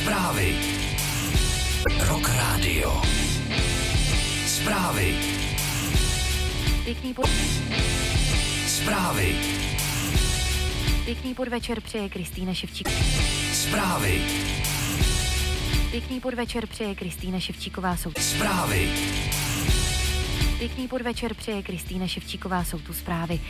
Zprávy. Rock Radio. Zprávy. Zprávy. Pěkný podvečer přeje Kristýna Ševčíková. Zprávy. Pěkný podvečer přeje Kristýna Ševčíková. Zprávy. Pěkný podvečer přeje Kristýna Ševčíková, jsou tu zprávy.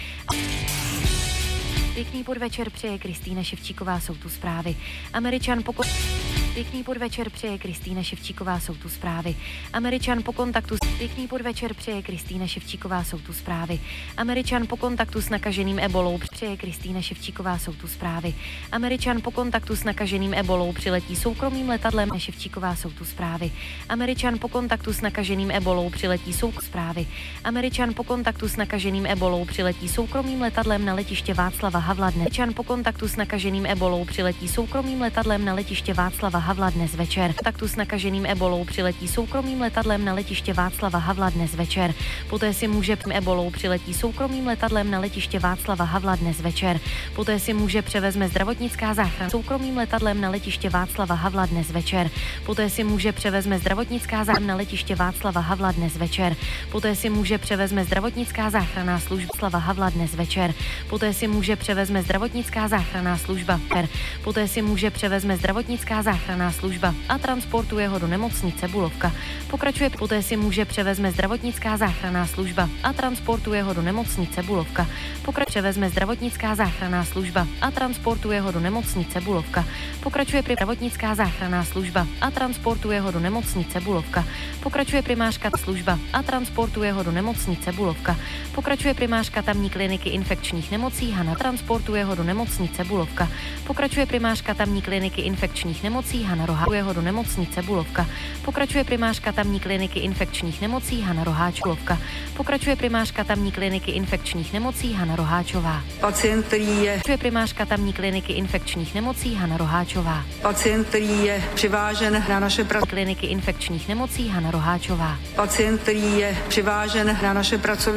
Pěkný podvečer přeje Kristýna Ševčíková, jsou tu zprávy. Pěkný podvečer přeje Kristýna Ševčíková, jsou tu zprávy. Američan po kontaktu s... Pěkný podvečer přeje Kristýna Ševčíková, jsou tu zprávy. Američan po kontaktu s nakaženým ebolou přeje Kristýna Ševčíková, jsou tu zprávy. Američan po kontaktu s nakaženým ebolou přiletí soukromým letadlem. Ševčíková, jsou tu zprávy. Američan po kontaktu s nakaženým ebolou přiletí zprávy. Američan po kontaktu s nakaženým ebolou přiletí soukromým letadlem na letiště Václava Havla dnes. Američan po kontaktu s nakaženým ebolou přiletí soukromým letadlem na letiště Václava Havla dnes večer. Kontaktu s nakaženým ebolou přiletí soukromým letadlem na letiště Václava Havla dnes večer. Poté si může ebolou přiletí soukromým letadlem na letiště Václava Havla dnes večer. Poté si může převezme zdravotnická záchrana soukromým letadlem na letiště Václava Havla dnes večer. Poté si může převezme zdravotnická záchrana na letiště Václava Havla dnes večer. Poté si může převezme zdravotnická záchranná služba Václava Havla dnes večer. Poté si může převezme zdravotnická záchranná služba. Poté si může převezme zdravotnická záchranná služba a transportuje ho do nemocnice Bulovka. Pokračuje, poté si může převezme zdravotnická záchranná služba a transportuje ho do nemocnice Bulovka. Převezme zdravotnická záchranná služba a transportuje ho do nemocnice Bulovka. Pokračuje zdravotnická záchranná služba a transportuje ho do nemocnice Bulovka. Pokračuje primářka služba a transportuje ho do nemocnice Bulovka. Pokračuje primářka tamní kliniky infekčních nemocí Hana, transportuje ho do nemocnice Bulovka. Pokračuje primářka tamní kliniky infekčních nemocí Hana Roháčová ho do nemocnice Bulovka. Pokračuje primářka tamní kliniky infekčních nemocí Hana Roháčová. Pokračuje primářka tamní kliniky infekčních nemocí Hana Roháčová. Pacient, který je... Pokračuje primářka tamní kliniky infekčních nemocí Hana Roháčová. Pacient, který je přivážen na naše kliniky infekčních nemocí Hana Roháčová. Pacient, který je přivážen na naše pracoviště.